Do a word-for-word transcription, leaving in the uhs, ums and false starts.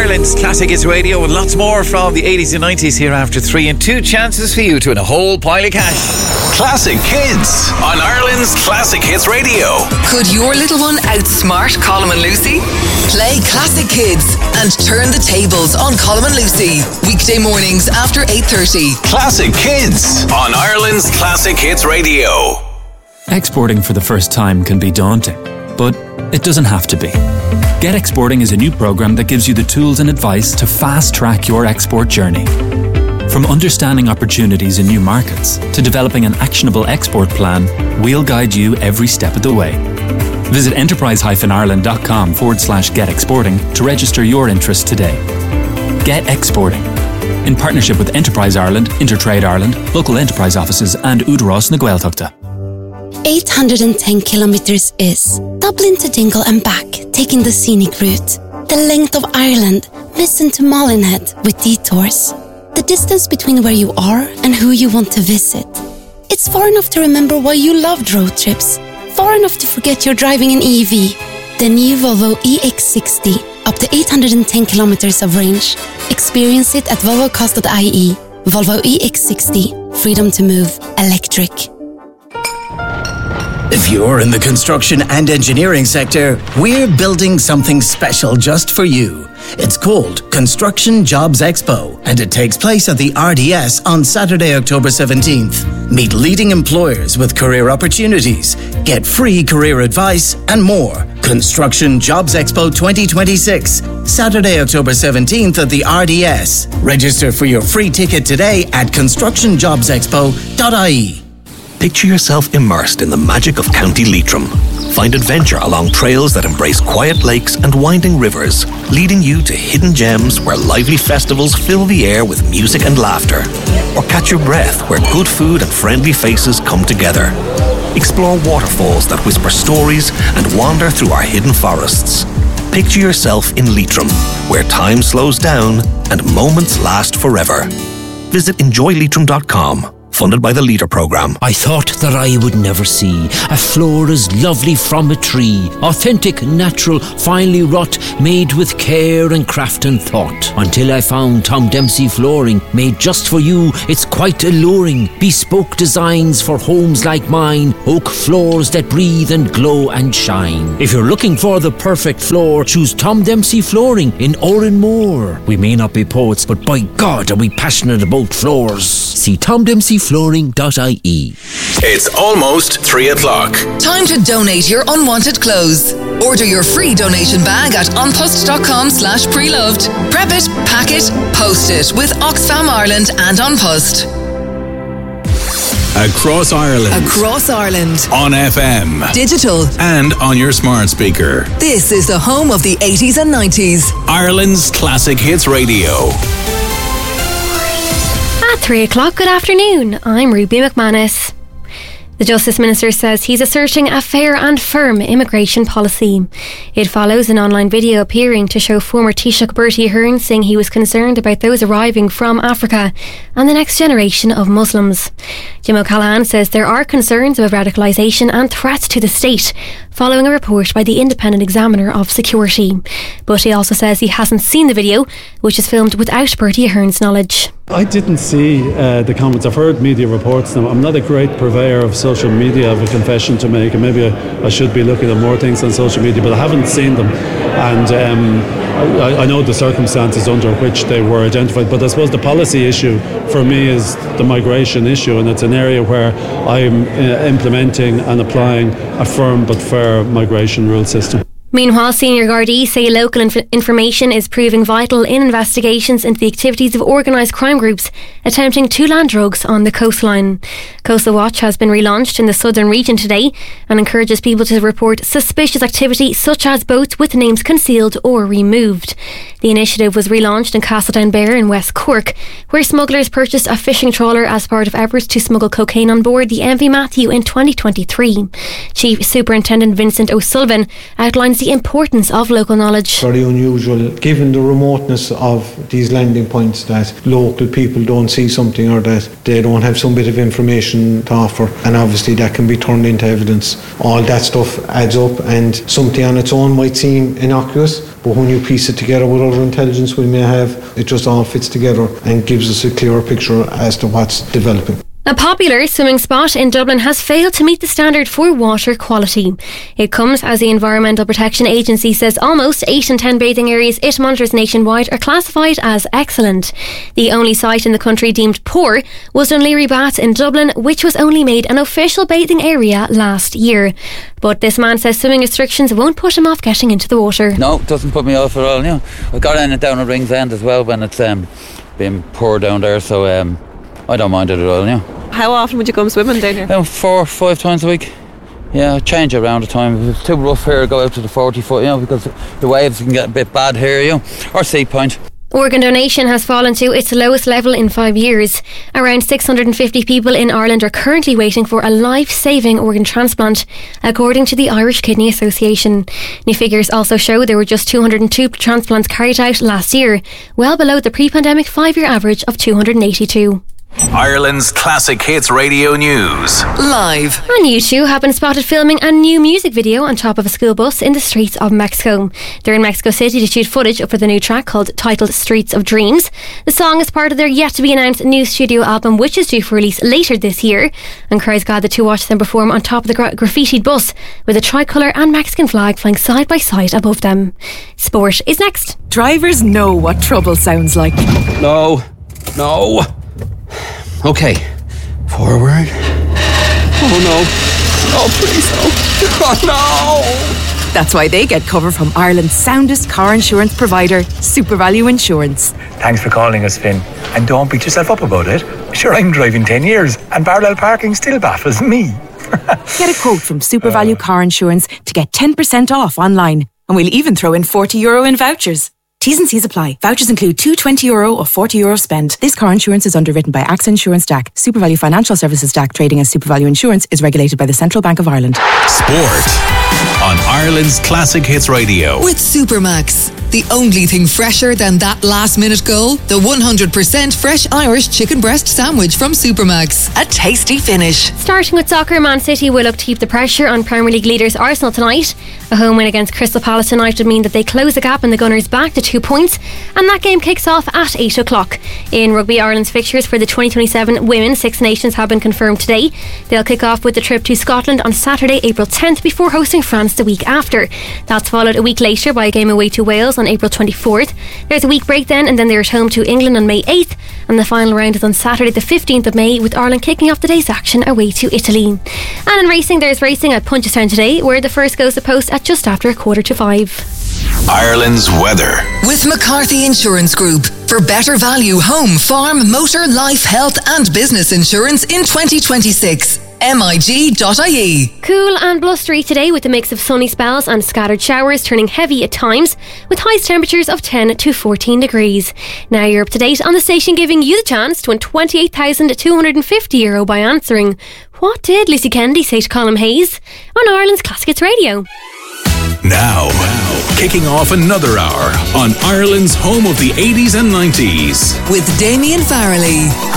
Ireland's Classic Hits Radio, and lots more from the eighties and nineties here after three, and two chances for you to win a whole pile of cash. Classic Kids on Ireland's Classic Hits Radio. Could your little one outsmart Colm and Lucy? Play Classic Kids and turn the tables on Colm and Lucy. Weekday mornings after eight thirty. Classic Kids on Ireland's Classic Hits Radio. Exporting for the first time can be daunting, but it doesn't have to be. Get Exporting is a new program that gives you the tools and advice to fast-track your export journey. From understanding opportunities in new markets to developing an actionable export plan, we'll guide you every step of the way. Visit enterprise-ireland.com forward slash get exporting to register your interest today. Get Exporting, in partnership with Enterprise Ireland, Intertrade Ireland, local enterprise offices and Údarás na Gaeltachta. eight hundred ten kilometres is Dublin to Dingle and back, taking the scenic route. The length of Ireland, Missen to Molinhead with detours. The distance between where you are and who you want to visit. It's far enough to remember why you loved road trips. Far enough to forget you're driving an E V. The new Volvo E X sixty, up to eight hundred ten kilometres of range. Experience it at volvo cars dot I E. Volvo E X sixty, freedom to move, electric. If you're in the construction and engineering sector, we're building something special just for you. It's called Construction Jobs Expo, and it takes place at the R D S on Saturday, October seventeenth. Meet leading employers with career opportunities, get free career advice, and more. Construction Jobs Expo twenty twenty-six, Saturday, October seventeenth at the R D S. Register for your free ticket today at construction jobs expo dot I E. Picture yourself immersed in the magic of County Leitrim. Find adventure along trails that embrace quiet lakes and winding rivers, leading you to hidden gems where lively festivals fill the air with music and laughter. Or catch your breath where good food and friendly faces come together. Explore waterfalls that whisper stories and wander through our hidden forests. Picture yourself in Leitrim, where time slows down and moments last forever. Visit enjoy leitrim dot com. Funded by the Leader Programme. I thought that I would never see a floor as lovely from a tree. Authentic, natural, finely wrought, made with care and craft and thought. Until I found Tom Dempsey Flooring, made just for you. It's quite alluring. Bespoke designs for homes like mine. Oak floors that breathe and glow and shine. If you're looking for the perfect floor, choose Tom Dempsey Flooring in Oranmore. We may not be poets, but by God are we passionate about floors. See Tom Dempsey Flooring dot I E. It's almost three o'clock. Time to donate your unwanted clothes. Order your free donation bag at onpost.com slash preloved. Prep it, pack it, post it with Oxfam Ireland and OnPost. Across Ireland. Across Ireland. On F M. Digital. And on your smart speaker. This is the home of the eighties and nineties. Ireland's Classic Hits Radio. At three o'clock, good afternoon. I'm Ruby McManus. The Justice Minister says he's asserting a fair and firm immigration policy. It follows an online video appearing to show former Taoiseach Bertie Ahern saying he was concerned about those arriving from Africa and the next generation of Muslims. Jim O'Callaghan says there are concerns about radicalisation and threats to the state following a report by the Independent Examiner of Security. But he also says he hasn't seen the video, which is filmed without Bertie Ahern's knowledge. I didn't see uh, the comments. I've heard media reports now. I'm not a great purveyor of social media. I have a confession to make, and maybe I, I should be looking at more things on social media, but I haven't seen them. And um, I, I know the circumstances under which they were identified, but I suppose the policy issue for me is the migration issue, and it's an area where I'm uh, implementing and applying a firm but fair migration rule system. Meanwhile, senior Gardaí say local inf- information is proving vital in investigations into the activities of organised crime groups attempting to land drugs on the coastline. Coastal Watch has been relaunched in the southern region today and encourages people to report suspicious activity such as boats with names concealed or removed. The initiative was relaunched in Castledownbere in West Cork, where smugglers purchased a fishing trawler as part of efforts to smuggle cocaine on board the M V Matthew in twenty twenty-three. Chief Superintendent Vincent O'Sullivan outlines the importance of local knowledge. Very unusual, given the remoteness of these landing points, that local people don't see something or that they don't have some bit of information to offer, and obviously that can be turned into evidence. All that stuff adds up, and something on its own might seem innocuous, but when you piece it together with whatever intelligence we may have, it just all fits together and gives us a clearer picture as to what's developing. A popular swimming spot in Dublin has failed to meet the standard for water quality. It comes as the Environmental Protection Agency says almost eight in ten bathing areas it monitors nationwide are classified as excellent. The only site in the country deemed poor was Dún Laoghaire Baths in Dublin, which was only made an official bathing area last year. But this man says swimming restrictions won't put him off getting into the water. No, it doesn't put me off at all. You know, I got in it down at Ringsend as well when it's um, been poor down there, so um, I don't mind it at all. You know. How often would you come swimming down here? Um, four, five times a week. Yeah, I change it around the time. If it's too rough here, I go out to the forty foot, you know, because the waves can get a bit bad here, you know, or Sea Point. Organ donation has fallen to its lowest level in five years. Around six hundred fifty people in Ireland are currently waiting for a life-saving organ transplant, according to the Irish Kidney Association. New figures also show there were just two hundred two transplants carried out last year, well below the pre-pandemic five-year average of two hundred eighty-two. Ireland's Classic Hits Radio News. Live. And you two have been spotted filming a new music video on top of a school bus in the streets of Mexico. They're in Mexico City to shoot footage for the new track called titled Streets of Dreams. The song is part of their yet-to-be-announced new studio album, which is due for release later this year. And crowds gathered to watch them perform on top of the gra- graffitied bus with a tricolour and Mexican flag flying side by side above them. Sport is next. Drivers know what trouble sounds like. No. No. Okay, forward. Oh no. Oh please no. Oh no. That's why they get cover from Ireland's soundest car insurance provider, SuperValu Insurance. Thanks for calling us, Finn. And don't beat yourself up about it. Sure, I'm driving ten years and parallel parking still baffles me. Get a quote from SuperValu uh. Car Insurance to get ten percent off online. And we'll even throw in forty euro in vouchers. T's and C's apply. Vouchers include two twenty euro or forty euro spend. This car insurance is underwritten by A X A Insurance D A C. SuperValu Financial Services D A C, trading as SuperValu Insurance, is regulated by the Central Bank of Ireland. Sport on Ireland's Classic Hits Radio. With Supermax. The only thing fresher than that last-minute goal? The one hundred percent fresh Irish chicken breast sandwich from Supermax. A tasty finish. Starting with soccer, Man City will look to keep the pressure on Premier League leaders Arsenal tonight. A home win against Crystal Palace tonight would mean that they close the gap and the Gunners back to two points, and that game kicks off at eight o'clock. In Rugby Ireland's fixtures for the twenty twenty-seven Women Six Nations have been confirmed today. They'll kick off with the trip to Scotland on Saturday, April tenth, before hosting France the week after. That's followed a week later by a game away to Wales on April twenty-fourth. There's a week break then, and then they're at home to England on May eighth, and the final round is on Saturday the fifteenth of May, with Ireland kicking off the day's action away to Italy. And in racing, there's racing at Punchestown today, where the first goes to post at just after a quarter to five. Ireland's weather. With McCarthy Insurance Group. For better value home, farm, motor, life, health and business insurance in twenty twenty-six. M I G dot I E. Cool and blustery today with a mix of sunny spells and scattered showers, turning heavy at times, with highest temperatures of ten to fourteen degrees. Now you're up to date on the station, giving you the chance to win twenty-eight thousand two hundred fifty euro by answering what did Lucy Kennedy say to Colm Hayes on Ireland's Classic Hits Radio. Now, now, kicking off another hour on Ireland's home of the eighties and nineties. With Damien Farrelly.